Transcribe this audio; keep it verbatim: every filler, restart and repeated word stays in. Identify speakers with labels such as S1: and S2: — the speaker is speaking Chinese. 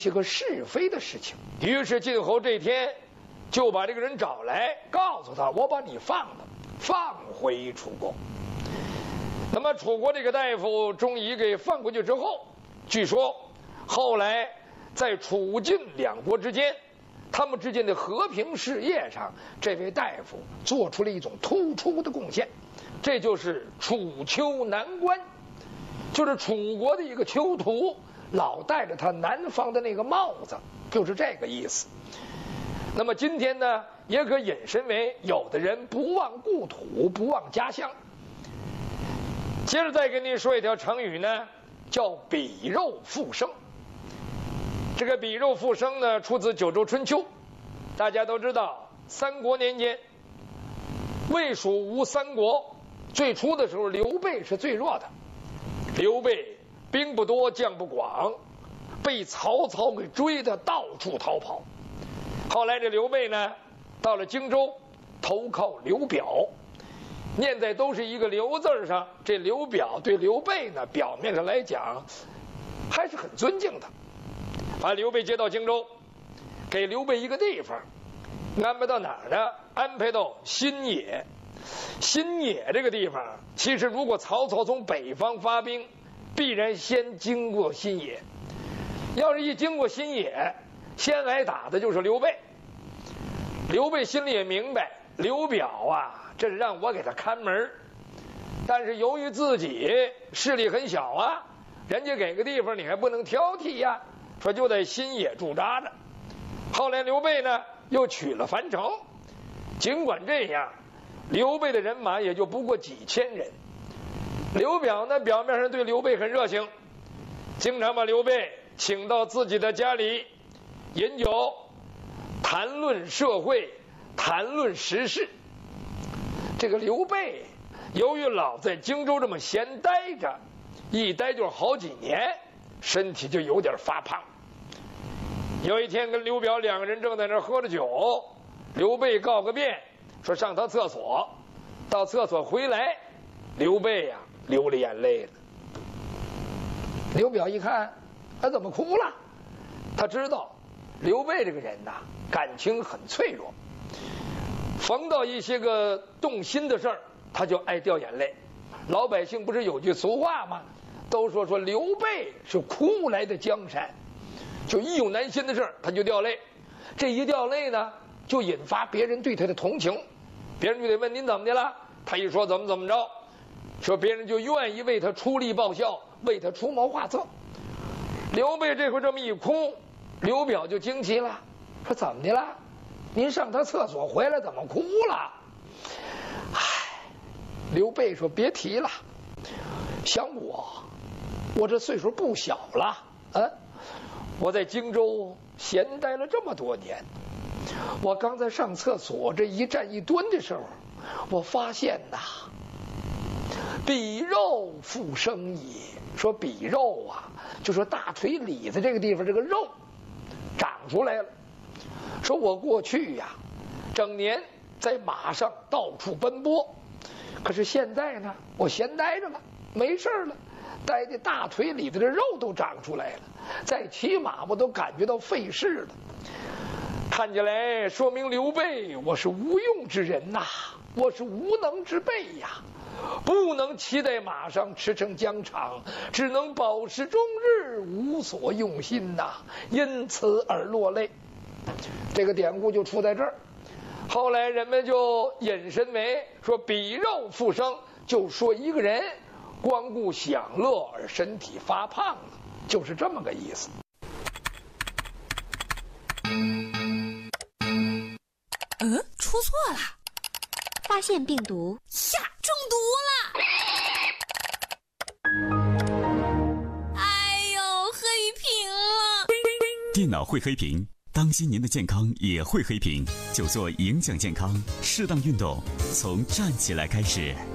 S1: 些个是非的事情。于是晋侯这天就把这个人找来，告诉他：我把你放了，放回楚国。那么楚国这个大夫钟仪给放回去之后，据说后来在楚晋两国之间，他们之间的和平事业上，这位大夫做出了一种突出的贡献，这就是楚丘南关，就是楚国的一个丘图，老戴着他南方的那个帽子，就是这个意思。那么今天呢，也可引申为有的人不忘故土，不忘家乡。接着再跟您说一条成语呢，叫比肉复生。这个比肉复生呢，出自《九州春秋》。大家都知道，三国年间，魏蜀吴三国最初的时候，刘备是最弱的。刘备兵不多，将不广，被曹操给追得到处逃跑。后来这刘备呢，到了荆州，投靠刘表，念在都是一个刘字上。这刘表对刘备呢，表面上来讲还是很尊敬的，把刘备接到荆州，给刘备一个地方，安排到哪儿呢？安排到新野。新野这个地方，其实如果曹操从北方发兵，必然先经过新野。要是一经过新野，先挨打的就是刘备。刘备心里也明白，刘表啊，这是让我给他看门，但是由于自己势力很小啊，人家给个地方你还不能挑剔呀，说就在新野驻扎着。后来刘备呢又取了樊城，尽管这样，刘备的人马也就不过几千人。刘表呢表面上对刘备很热情，经常把刘备请到自己的家里饮酒，谈论社会，谈论时事。这个刘备由于老在荆州这么闲待着，一待就是好几年，身体就有点发胖。有一天跟刘表两个人正在那喝着酒，刘备告个便，说上趟厕所。到厕所回来，刘备呀、啊、流了眼泪了。刘表一看，他怎么哭了？他知道刘备这个人呐、啊，感情很脆弱，逢到一些个动心的事儿，他就爱掉眼泪。老百姓不是有句俗话吗？都说说刘备是哭来的江山，就一有难心的事儿他就掉泪。这一掉泪呢，就引发别人对他的同情，别人就得问您怎么的了，他一说怎么怎么着，说别人就愿意为他出力报效，为他出谋划策。刘备这回这么一哭，刘表就惊奇了，说怎么的了？您上趟厕所回来怎么哭了？唉，刘备说别提了，想我，我这岁数不小了，啊，我在荆州闲待了这么多年，我刚才上厕所这一站一蹲的时候，我发现呐，比肉复生也。说比肉啊，就说大腿里子这个地方这个肉长出来了。说我过去呀、啊，整年在马上到处奔波，可是现在呢，我闲待着了，没事了，待的大腿里的这肉都长出来了，再骑马我都感觉到费事了。看起来说明刘备我是无用之人呐、啊，我是无能之辈呀，不能骑在马上驰骋疆场，只能饱食终日，无所用心呐、啊，因此而落泪。这个典故就出在这儿。后来人们就引申为说比肉复生，就说一个人光顾享乐而身体发胖了，就是这么个意思。
S2: 嗯，出错了，
S3: 发现病毒，
S2: 呀，中毒了！哎呦，黑屏了！
S4: 电脑会黑屏，当心您的健康也会黑屏，就做影响健康，适当运动，从站起来开始。